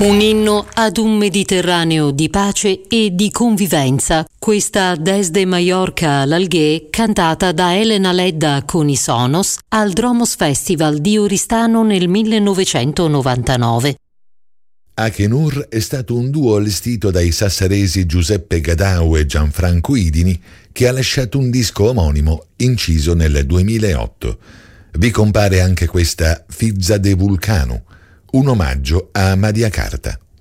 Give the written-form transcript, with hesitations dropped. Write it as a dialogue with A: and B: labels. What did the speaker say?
A: Un inno ad un Mediterraneo di pace e di convivenza. Questa Desde Mallorca all'Alguer, cantata da Elena Ledda con i Sonos al Dromos Festival di Oristano nel 1999.
B: Akenur è stato un duo allestito dai sassaresi Giuseppe Gadau e Gianfranco Idini, che ha lasciato un disco omonimo inciso nel 2008. Vi compare anche questa Fizza de Vulcano, un omaggio a Madia Carta.